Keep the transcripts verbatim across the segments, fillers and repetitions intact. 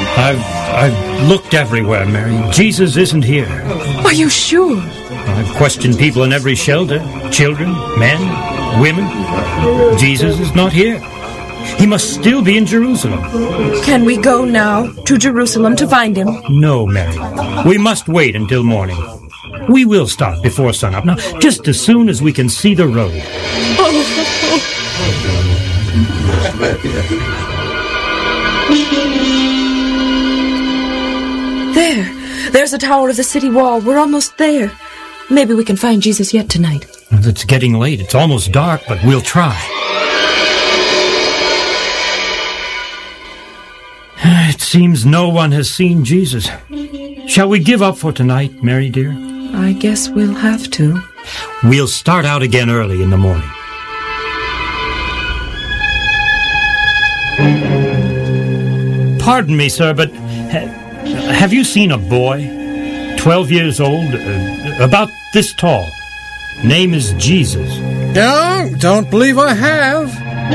I've, I've looked everywhere, Mary. Jesus isn't here. Are you sure? I've questioned people in every shelter. Children, men, women. Jesus is not here. He must still be in Jerusalem. Can we go now to Jerusalem to find him? No, Mary. We must wait until morning. We will start before sunup. Now, just as soon as we can see the road. There. There's the tower of the city wall. We're almost there. Maybe we can find Jesus yet tonight. It's getting late. It's almost dark, but we'll try. It seems no one has seen Jesus. Shall we give up for tonight, Mary dear? I guess we'll have to. We'll start out again early in the morning. Pardon me, sir, but ha- have you seen a boy? Twelve years old, uh, about this tall. Name is Jesus. No, don't believe I have.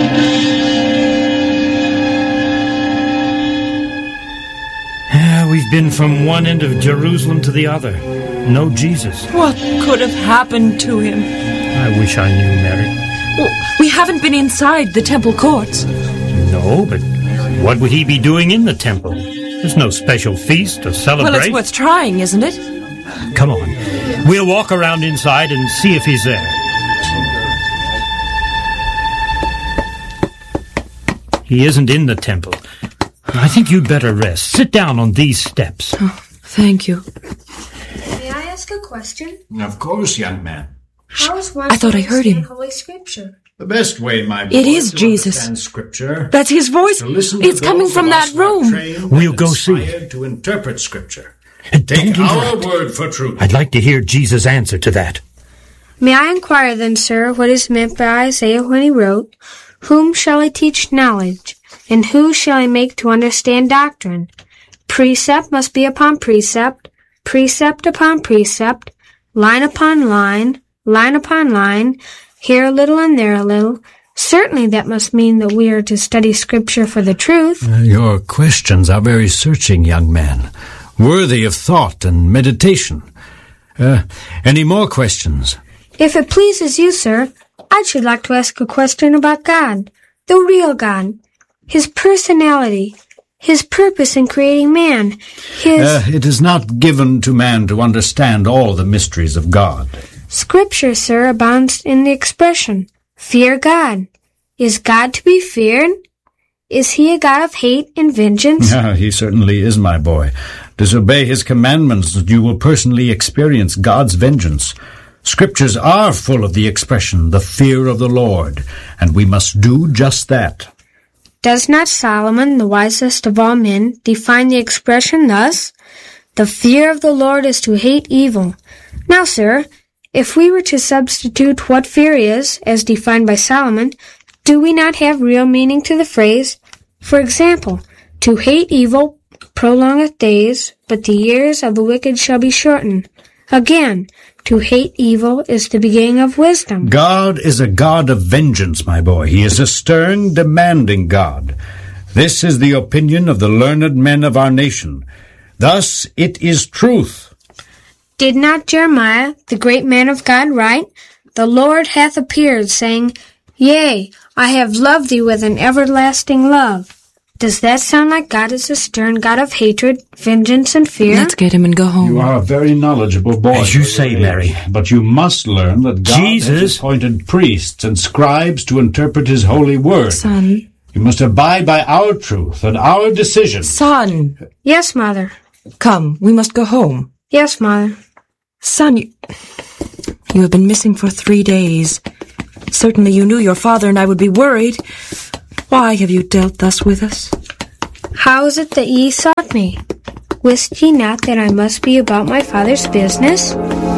Uh, we've been from one end of Jerusalem to the other. No Jesus. What could have happened to him? I wish I knew, Mary. Well, we haven't been inside the temple courts. No, but what would he be doing in the temple? There's no special feast or celebration. Well, it's worth trying, isn't it? Come on. We'll walk around inside and see if he's there. He isn't in the temple. I think you'd better rest. Sit down on these steps. Oh, thank you. May I ask a question? Of course, young man. How is one I thought to I heard him. Holy Scripture? The best way, my boy, It is to Jesus. understand Scripture. That's his voice. To listen to It's coming those from of that us who are room. trained We'll and go see. inspired to interpret Scripture. And Take don't our interrupt. word for truth. I'd like to hear Jesus' answer to that. May I inquire then, sir, what is meant by Isaiah when he wrote, "Whom shall I teach knowledge, and who shall I make to understand doctrine? Precept must be upon precept, precept upon precept, line upon line, line upon line, here a little and there a little." Certainly that must mean that we are to study Scripture for the truth. Uh, your questions are very searching, young man, worthy of thought and meditation. Uh, any more questions? If it pleases you, sir, I should like to ask a question about God, the real God, His personality, His purpose in creating man, His... Uh, it is not given to man to understand all the mysteries of God. Scripture, sir, abounds in the expression, fear God. Is God to be feared? Is He a God of hate and vengeance? Ah, he certainly is, my boy. Disobey His commandments, and you will personally experience God's vengeance. Scriptures are full of the expression, the fear of the Lord, and we must do just that. Does not Solomon, the wisest of all men, define the expression thus? The fear of the Lord is to hate evil. Now, sir, if we were to substitute what fear is, as defined by Solomon, do we not have real meaning to the phrase? For example, to hate evil prolongeth days, but the years of the wicked shall be shortened. Again, to hate evil is the beginning of wisdom. God is a God of vengeance, my boy. He is a stern, demanding God. This is the opinion of the learned men of our nation. Thus it is truth. Did not Jeremiah, the great man of God, write, "The Lord hath appeared, saying, Yea, I have loved thee with an everlasting love"? Does that sound like God is a stern God of hatred, vengeance, and fear? Let's get him and go home. You are a very knowledgeable boy. As you say, Mary. But you must learn that God Jesus. has appointed priests and scribes to interpret His holy word. Son. You must abide by our truth and our decision. Son. Yes, Mother. Come, we must go home. Yes, Mother. Son, you, you have been missing for three days. Certainly you knew your father and I would be worried. Why have you dealt thus with us? How is it that ye sought me? Wist ye not that I must be about my father's business?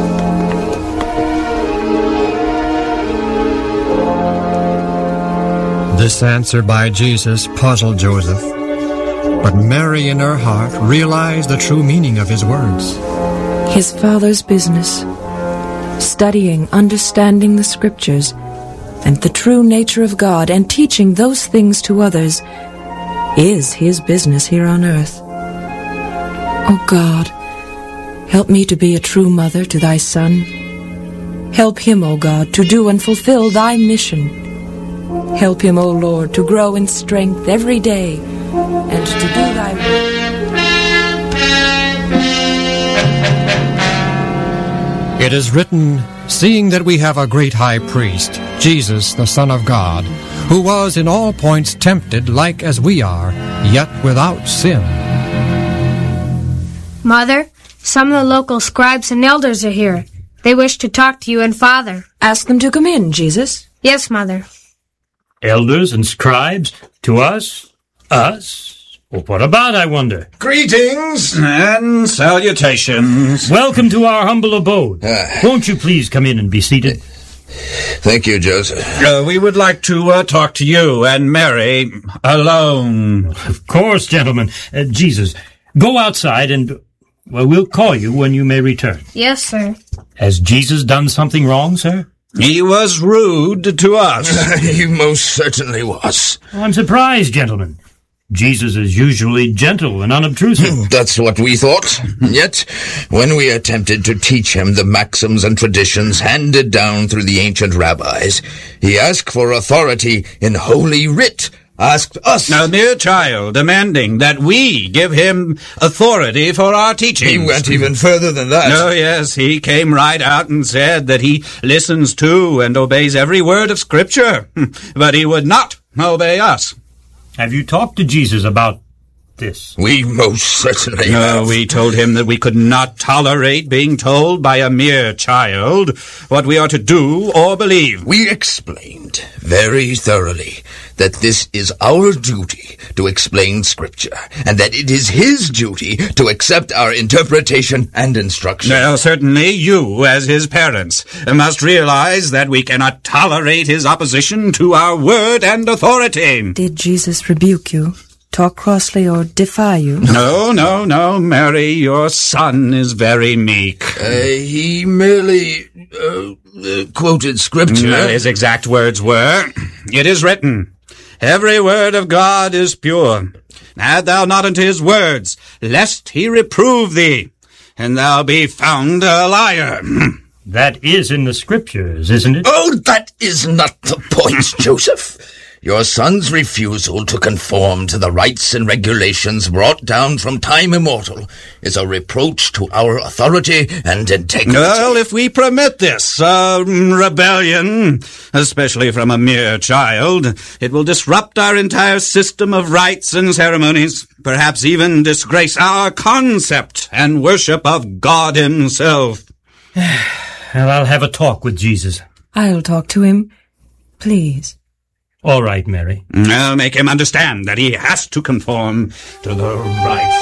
This answer by Jesus puzzled Joseph, but Mary in her heart realized the true meaning of his words. His father's business. Studying, understanding the Scriptures, and the true nature of God, and teaching those things to others, is his business here on earth. O God, help me to be a true mother to thy son. Help him, O God, to do and fulfill thy mission. Help him, O Lord, to grow in strength every day and to do thy will. It is written, "Seeing that we have a great high priest, Jesus, the Son of God, who was in all points tempted like as we are, yet without sin." Mother, some of the local scribes and elders are here. They wish to talk to you and Father. Ask them to come in, Jesus. Yes, Mother. Elders and scribes? To us? Us? Well, what about, I wonder? Greetings and salutations. Welcome to our humble abode. Uh, Won't you please come in and be seated? Thank you, Joseph. Uh, we would like to uh, talk to you and Mary alone. Of course, gentlemen. Uh, Jesus, go outside and, well, we'll call you when you may return. Yes, sir. Has Jesus done something wrong, sir? He was rude to us. He most certainly was. Well, I'm surprised, gentlemen. Jesus is usually gentle and unobtrusive. That's what we thought. Yet, when we attempted to teach him the maxims and traditions handed down through the ancient rabbis, he asked for authority in Holy Writ, asked us. A mere child demanding that we give him authority for our teachings. He went even further than that. Oh, yes, he came right out and said that he listens to and obeys every word of Scripture, but he would not obey us. Have you talked to Jesus about this? We most certainly No, have. we told him that we could not tolerate being told by a mere child what we are to do or believe. We explained very thoroughly that this is our duty to explain Scripture, and that it is his duty to accept our interpretation and instruction. Well, certainly you, as his parents, must realize that we cannot tolerate his opposition to our word and authority. Did Jesus rebuke you, talk crossly, or defy you? No, no, no, Mary, your son is very meek. Uh, he merely uh, uh, quoted Scripture. Well, his exact words were, "It is written, every word of God is pure. Add thou not unto his words, lest he reprove thee, and thou be found a liar." That is in the Scriptures, isn't it? Oh, that is not the point, Joseph. Your son's refusal to conform to the rites and regulations brought down from time immortal is a reproach to our authority and integrity. Well, if we permit this uh, rebellion, especially from a mere child, it will disrupt our entire system of rites and ceremonies, perhaps even disgrace our concept and worship of God himself. Well, I'll have a talk with Jesus. I'll talk to him. Please. All right, Mary. I'll make him understand that he has to conform to the rites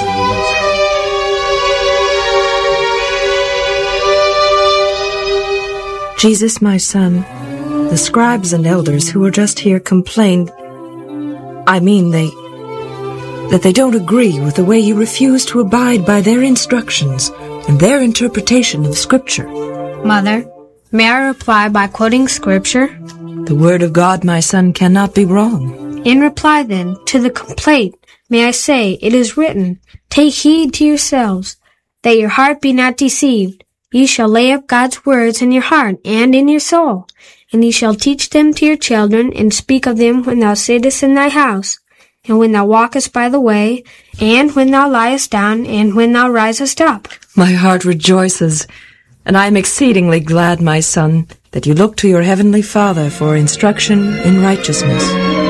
and Jesus, my son, the scribes and elders who were just here complained, I mean they, that they don't agree with the way you refuse to abide by their instructions and their interpretation of Scripture. Mother, may I reply by quoting Scripture? The word of God, my son, cannot be wrong. In reply, then, to the complaint, may I say, it is written, "Take heed to yourselves, that your heart be not deceived. Ye shall lay up God's words in your heart and in your soul, and ye shall teach them to your children, and speak of them when thou sittest in thy house, and when thou walkest by the way, and when thou liest down, and when thou risest up." My heart rejoices, and I am exceedingly glad, my son, that you look to your heavenly Father for instruction in righteousness.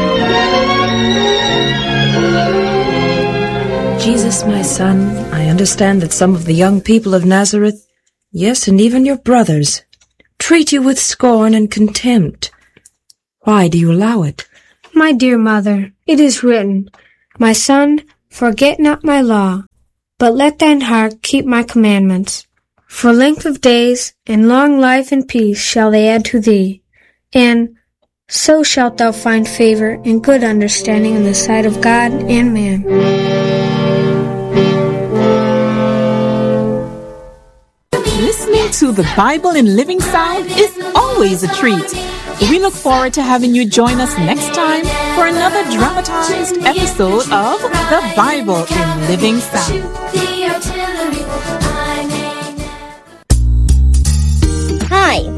Jesus, my son, I understand that some of the young people of Nazareth, yes, and even your brothers, treat you with scorn and contempt. Why do you allow it? My dear mother, it is written, "My son, forget not my law, but let thine heart keep my commandments. For length of days and long life and peace shall they add to thee, and so shalt thou find favor and good understanding in the sight of God and man." Listening to the Bible in Living Sound is always a treat. We look forward to having you join us next time for another dramatized episode of The Bible in Living Sound.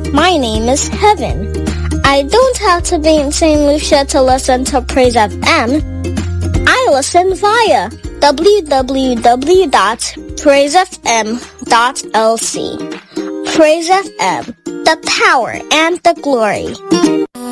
My name is Heaven. I don't have to be in Saint Lucia to listen to Praise F M. I listen via w w w dot praise f m dot l c. Praise F M, the power and the glory.